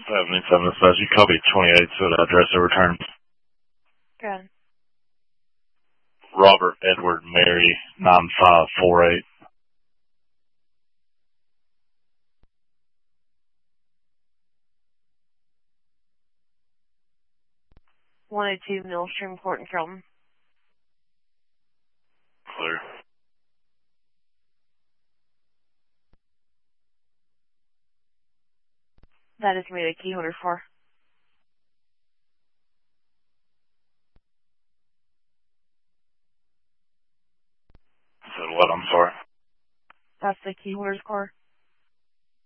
77 dispatch. You copy 28 to the address of return. Good. Robert Edward Mary 9548. (102) Millstream Court in Carrollton. Clear. That is me, the key holder for. Said what? I'm sorry. That's the key holder's car.